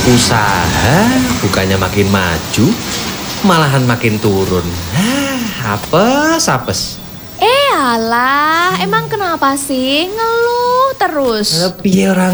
Usaha bukannya makin maju, malahan makin turun. Apes. Alah, emang kenapa sih ngeluh terus? Piye orang